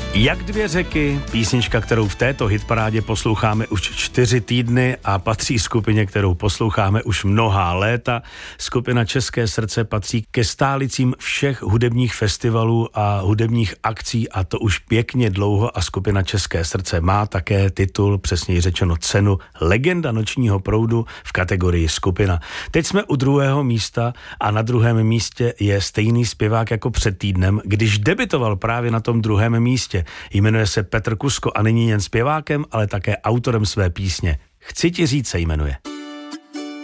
Jak dvě řeky, písnička, kterou v této hitparádě posloucháme už 4 týdny a patří skupině, kterou posloucháme už mnohá léta. Skupina České srdce patří ke stálicím všech hudebních festivalů a hudebních akcí a to už pěkně dlouho a skupina České srdce má také titul, přesněji řečeno cenu Legenda nočního proudu v kategorii skupina. Teď jsme u 2. místa a na 2. místě je stejný zpěvák jako před týdnem, když debitoval právě na tom 2. místě. Jmenuje se Petr Kusko a není jen zpěvákem, ale také autorem své písně. Chci ti říct se jmenuje.